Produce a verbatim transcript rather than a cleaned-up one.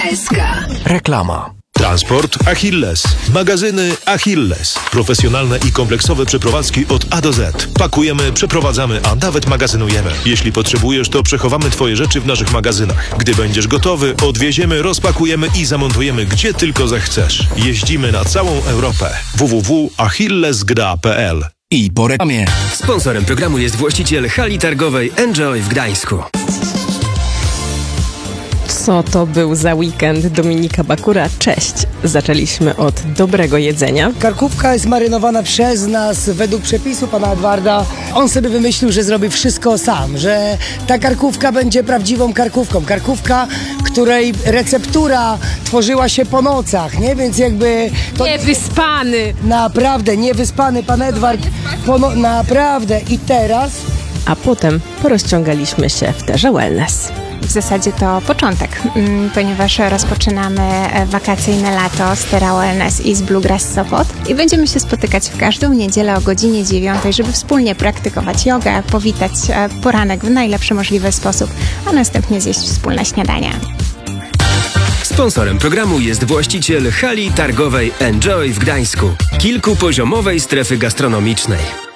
S K. Reklama. Transport Achilles. Magazyny Achilles. Profesjonalne i kompleksowe przeprowadzki od A do Z. Pakujemy, przeprowadzamy, a nawet magazynujemy. Jeśli potrzebujesz, to przechowamy Twoje rzeczy w naszych magazynach. Gdy będziesz gotowy, odwieziemy, rozpakujemy i zamontujemy gdzie tylko zechcesz. Jeździmy na całą Europę. w w w kropka achillesgra kropka p l. I po reklamie. Sponsorem programu jest właściciel hali targowej Enjoy w Gdańsku. Co to był za weekend? Dominika Bakura, cześć. Zaczęliśmy od dobrego jedzenia. Karkówka jest marynowana przez nas według przepisu pana Edwarda. On sobie wymyślił, że zrobi wszystko sam, że ta karkówka będzie prawdziwą karkówką. Karkówka, której receptura tworzyła się po nocach, nie? Więc jakby... To Niewyspany! Naprawdę, niewyspany pan Edward. Po no... Naprawdę. I teraz... A potem porozciągaliśmy się w Terze Wellness. W zasadzie to początek, ponieważ rozpoczynamy wakacyjne lato z Terra Wellness i z Bluegrass Sopot i będziemy się spotykać w każdą niedzielę o godzinie dziewiątej, żeby wspólnie praktykować jogę, powitać poranek w najlepszy możliwy sposób, a następnie zjeść wspólne śniadanie. Sponsorem programu jest właściciel hali targowej Enjoy w Gdańsku, kilkupoziomowej strefy gastronomicznej.